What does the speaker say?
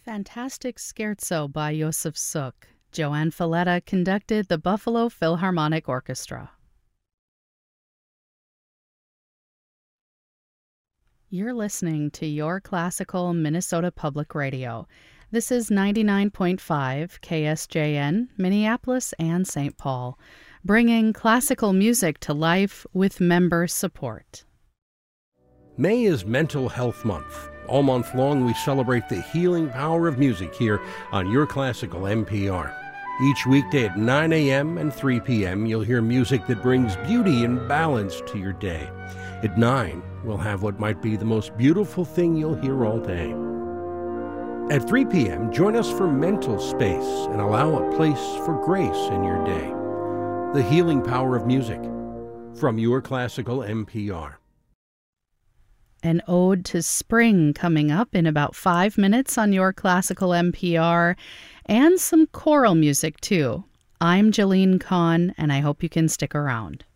Fantastic Scherzo by Josef Suk. Joanne Falletta conducted the Buffalo Philharmonic Orchestra. You're listening to Your Classical Minnesota Public Radio. This is 99.5 KSJN, Minneapolis and St. Paul, bringing classical music to life with member support. May is Mental Health Month. All month long, we celebrate the healing power of music here on Your Classical NPR. Each weekday at 9 a.m. and 3 p.m., you'll hear music that brings beauty and balance to your day. At 9, we'll have what might be the most beautiful thing you'll hear all day. At 3 p.m., join us for Mental Space and allow a place for grace in your day. The healing power of music from Your Classical NPR. An ode to spring coming up in about 5 minutes on Your Classical NPR, and some choral music too. I'm Jalene Kahn, and I hope you can stick around.